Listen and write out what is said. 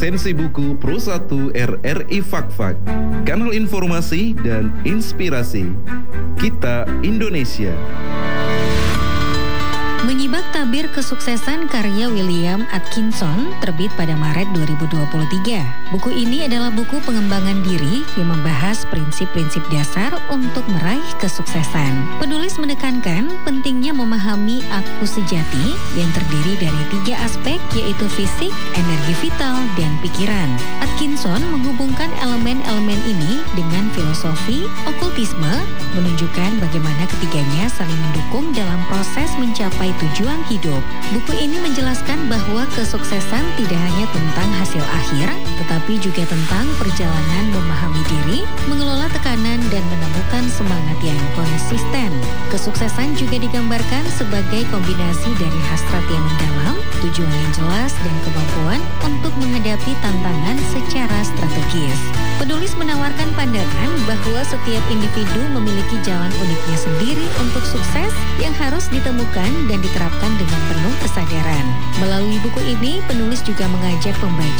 Resensi buku Pro 1 RRI Fakfak, kanal informasi dan inspirasi Kita Indonesia. Menyimak tabir kesuksesan karya William Atkinson terbit pada Maret 2023. Buku ini adalah buku pengembangan diri yang membahas prinsip-prinsip dasar untuk meraih kesuksesan. Penulis menekankan pentingnya memahami aku sejati yang terdiri dari 3 aspek, yaitu fisik, energi vital, dan pikiran. Atkinson menghubungkan elemen-elemen ini dengan filosofi okultisme, menunjukkan bagaimana ketiganya saling mendukung dalam proses mencapai tujuan hidup. Buku ini menjelaskan bahwa kesuksesan tidak hanya tentang hasil akhir, tetapi juga tentang perjalanan memahami diri, mengelola tekanan, dan menemukan semangat yang konsisten. Kesuksesan juga digambarkan sebagai kombinasi dari hasrat yang mendalam, tujuan yang jelas, dan kemampuan untuk menghadapi tantangan secara strategis. Penulis menawarkan pandangan bahwa setiap individu memiliki jalan uniknya sendiri untuk sukses yang harus ditemukan dan diterapkan dengan penuh kesadaran. Melalui buku ini, penulis juga mengajak pembaca